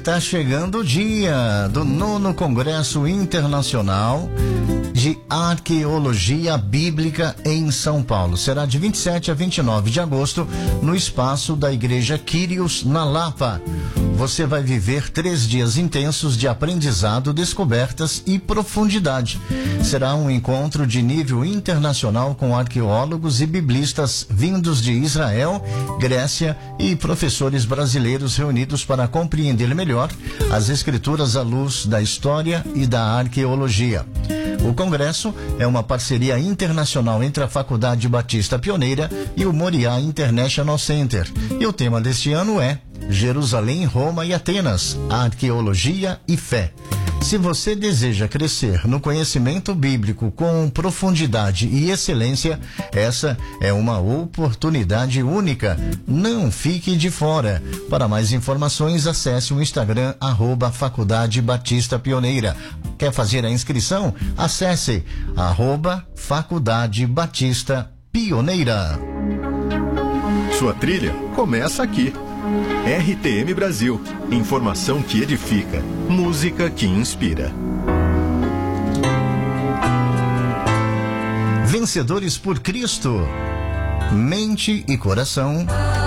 tá chegando o dia do 9º Congresso Internacional de Arqueologia Bíblica em São Paulo. Será de 27 a 29 de agosto no espaço da Igreja Quírios, na Lapa. Você vai viver 3 dias intensos de aprendizado, descobertas e profundidade. Será um encontro de nível internacional com arqueólogos e biblistas vindos de Israel, Grécia e professores brasileiros reunidos para compreender melhor as escrituras à luz da história e da arqueologia. O congresso é uma parceria internacional entre a Faculdade Batista Pioneira e o Moriá International Center. E o tema deste ano é Jerusalém, Roma e Atenas, Arqueologia e Fé. Se você deseja crescer no conhecimento bíblico com profundidade e excelência, essa é uma oportunidade única. Não fique de fora. Para mais informações, acesse o Instagram @Faculdade Batista Pioneira. Quer fazer a inscrição? Acesse @Faculdade Batista Pioneira. Sua trilha começa aqui. RTM Brasil. Informação que edifica. Música que inspira. Vencedores por Cristo. Mente e coração